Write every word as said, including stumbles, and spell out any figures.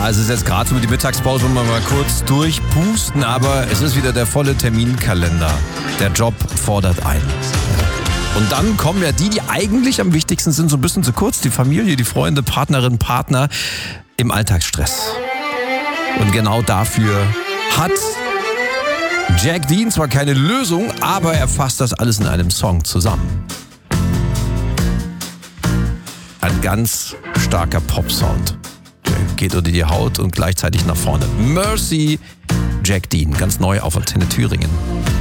Ja, es ist jetzt gerade so mit die Mittagspause, wo wir mal kurz durchpusten, aber es ist wieder der volle Terminkalender. Der Job fordert ein. Und dann kommen ja die, die eigentlich am wichtigsten sind, so ein bisschen zu kurz. Die Familie, die Freunde, Partnerin, Partner im Alltagsstress. Und genau dafür hat Jack Dean zwar keine Lösung, aber er fasst das alles in einem Song zusammen. Ein ganz starker Pop-Sound. Geht unter die Haut und gleichzeitig nach vorne. Mercy, Jack Dean, ganz neu auf Antenne Thüringen.